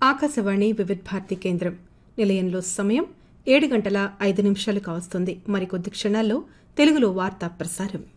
ఆకాశవాణి వివిధ భారతి కేంద్రం నిలయంలో సమయం 7:05 కావస్తుంది. మరికొద్ది క్షణాల్లో తెలుగులో వార్తా ప్రసారం.